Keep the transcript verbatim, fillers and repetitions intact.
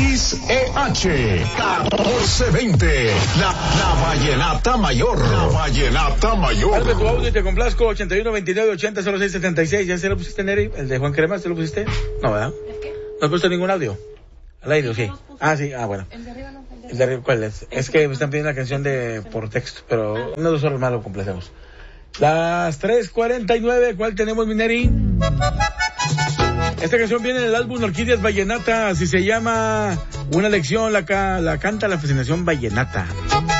X E H catorce veinte. La, la Vallenata Mayor. La Vallenata Mayor. Hazme tu audio y te complazco. ochenta y uno veintinueve ochenta cero seis setenta y seis. ¿Ya se lo pusiste, Neri? ¿El de Juan Crema se lo pusiste? No, ¿verdad? ¿El qué? ¿No has puesto ningún audio? Al aire, sí. Ah, sí, ah, bueno. El de arriba no. ¿El de arriba cuál es? Es que me están pidiendo la canción de por texto, pero unas dos horas más lo complacemos. Las tres cuarenta y nueve, ¿cuál tenemos, Mineri? Esta canción viene del álbum Orquídeas Vallenatas y se llama Una lección, la, ca- la canta la fascinación vallenata.